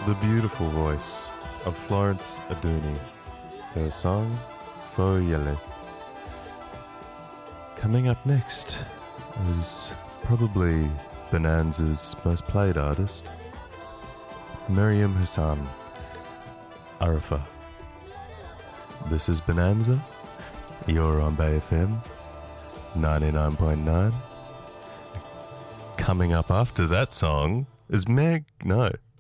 the beautiful voice of Florence Aduni for her song Foyele. Coming up next is probably Bonanza's most played artist, Miriam Hassan Arafa. This is Bonanza. You're on Bay FM 99.9. Coming up after that song is